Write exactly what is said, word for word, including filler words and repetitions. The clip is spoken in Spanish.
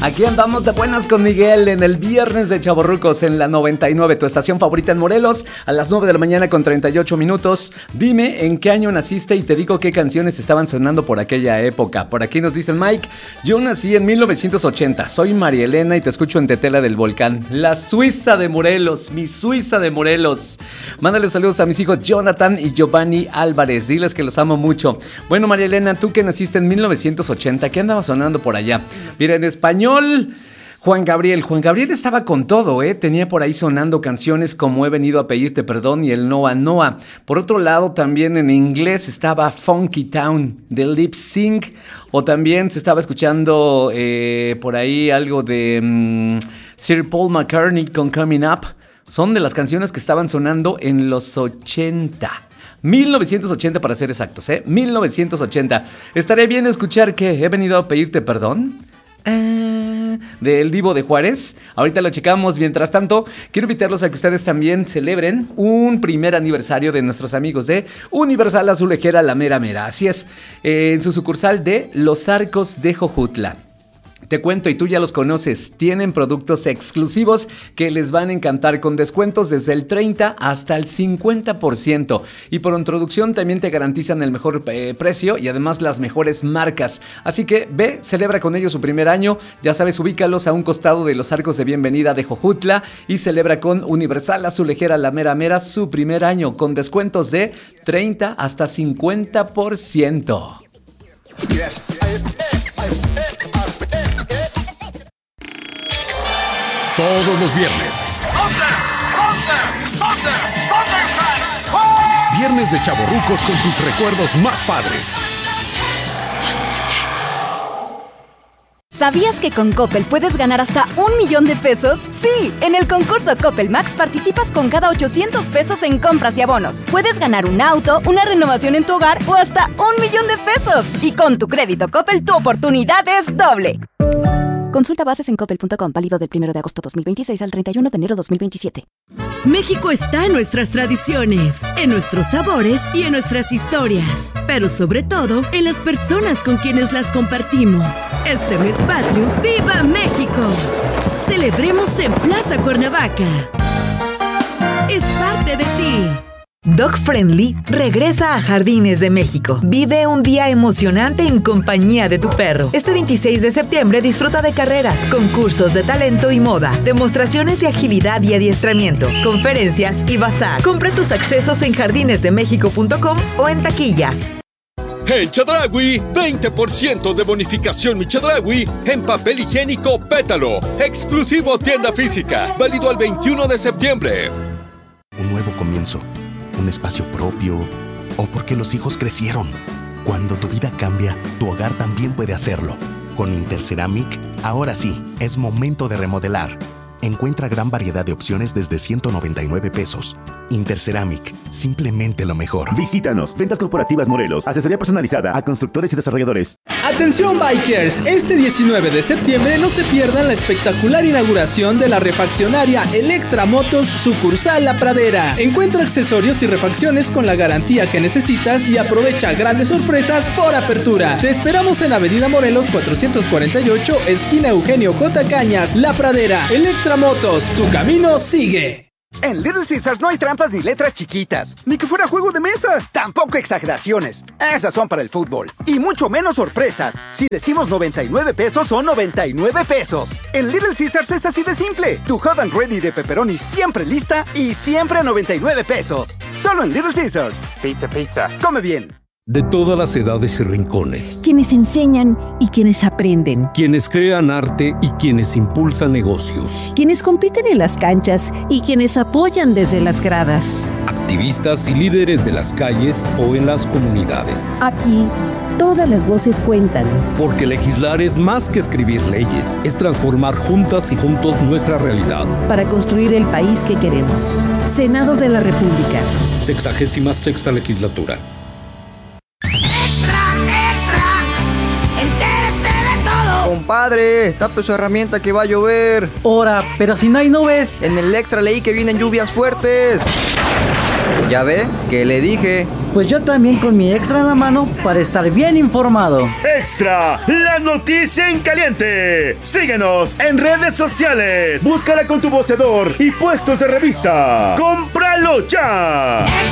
Aquí andamos de buenas con Miguel en el viernes de Chavorrucos en la noventa y nueve, tu estación favorita en Morelos, a las nueve de la mañana con treinta y ocho minutos. Dime en qué año naciste y te digo qué canciones estaban sonando por aquella época. Por aquí nos dicen Mike, yo nací en mil novecientos ochenta, soy María Elena y te escucho en Tetela del Volcán, la Suiza de Morelos, mi Suiza de Morelos. Mándale saludos a mis hijos Jonathan y Giovanni Álvarez, diles que los amo mucho. Bueno, María Elena, tú que naciste en mil novecientos ochenta, ¿qué andaba sonando por allá? Mira, en español, Juan Gabriel. Juan Gabriel estaba con todo, ¿eh? Tenía por ahí sonando canciones como He venido a pedirte perdón y el Noa Noa. Por otro lado, también en inglés estaba Funky Town de Lip Sync. O también se estaba escuchando eh, por ahí algo de um, Sir Paul McCartney con Coming Up. Son de las canciones que estaban sonando en los ochenta. mil novecientos ochenta para ser exactos, ¿eh? mil novecientos ochenta. ¿Estaré bien escuchar que He venido a pedirte perdón? Ah, del Divo de Juárez. Ahorita lo checamos. Mientras tanto, quiero invitarlos a que ustedes también celebren un primer aniversario de nuestros amigos de Universal Azulejera La Mera Mera. Así es, eh, en su sucursal de Los Arcos de Jojutla. Te cuento, y tú ya los conoces, tienen productos exclusivos que les van a encantar con descuentos desde el treinta hasta el cincuenta por ciento. Y por introducción también te garantizan el mejor eh, precio y además las mejores marcas. Así que ve, celebra con ellos su primer año. Ya sabes, ubícalos a un costado de los Arcos de Bienvenida de Jojutla y celebra con Universal Azulejera La Mera Mera su primer año con descuentos de treinta hasta cincuenta por ciento. Todos los viernes. Thunder, Thunder, Thunder, Thundercats. Viernes de Chavorrucos con tus recuerdos más padres. ¿Sabías que con Coppel puedes ganar hasta un millón de pesos? ¡Sí! En el concurso Coppel Max participas con cada ochocientos pesos en compras y abonos. Puedes ganar un auto, una renovación en tu hogar o hasta un millón de pesos. Y con tu crédito Coppel, tu oportunidad es doble. Consulta bases en coppel punto com, válido del primero de agosto dos mil veintiséis al treinta y uno de enero dos mil veintisiete. México está en nuestras tradiciones, en nuestros sabores y en nuestras historias, pero sobre todo en las personas con quienes las compartimos. Este mes patrio, ¡viva México! Celebremos en Plaza Cuernavaca. Es parte de ti. Dog Friendly regresa a Jardines de México. Vive un día emocionante en compañía de tu perro. Este veintiséis de septiembre disfruta de carreras, concursos de talento y moda, demostraciones de agilidad y adiestramiento, conferencias y bazar. Compra tus accesos en jardines de méxico punto com o en taquillas. En Chedraui, veinte por ciento de bonificación Mi Chedraui en papel higiénico Pétalo. Exclusivo tienda física. Válido al veintiuno de septiembre. Un nuevo comienzo. Un espacio propio, o porque los hijos crecieron. Cuando tu vida cambia, tu hogar también puede hacerlo. Con Interceramic, ahora sí, es momento de remodelar. Encuentra gran variedad de opciones desde ciento noventa y nueve pesos. Interceramic, simplemente lo mejor. Visítanos, Ventas Corporativas Morelos, asesoría personalizada a constructores y desarrolladores. Atención bikers, este diecinueve de septiembre no se pierdan la espectacular inauguración de la refaccionaria Electra Motos sucursal La Pradera. Encuentra accesorios y refacciones con la garantía que necesitas y aprovecha grandes sorpresas por apertura. Te esperamos en Avenida Morelos cuatrocientos cuarenta y ocho, esquina Eugenio J. Cañas, La Pradera. Electra Motos, tu camino sigue. En Little Caesars no hay trampas ni letras chiquitas, ni que fuera juego de mesa. Tampoco exageraciones. Esas son para el fútbol. Y mucho menos sorpresas. Si decimos noventa y nueve pesos, son noventa y nueve pesos. En Little Caesars es así de simple. Tu hot and ready de pepperoni siempre lista y siempre a noventa y nueve pesos. Solo en Little Caesars. Pizza, pizza. Come bien. De todas las edades y rincones. Quienes enseñan y quienes aprenden. Quienes crean arte y quienes impulsan negocios. Quienes compiten en las canchas y quienes apoyan desde las gradas. Activistas y líderes de las calles o en las comunidades. Aquí, todas las voces cuentan. Porque legislar es más que escribir leyes. Es transformar juntas y juntos nuestra realidad. Para construir el país que queremos. Senado de la República. Sexagésima sexta legislatura. Compadre, tape su herramienta que va a llover. Ora, pero si no hay nubes. En el extra leí que vienen lluvias fuertes. ¿Ya ve? ¿Qué le dije? Pues yo también con mi Extra en la mano para estar bien informado. Extra, la noticia en caliente. Síguenos en redes sociales. Búscala con tu voceador y puestos de revista. ¡Cómpralo ya!